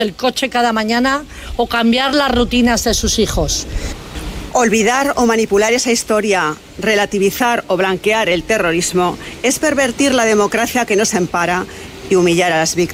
el coche cada mañana o cambiar las rutinas de sus hijos. Olvidar o manipular esa historia, relativizar o blanquear el terrorismo es pervertir la democracia que nos ampara y humillar a las víctimas.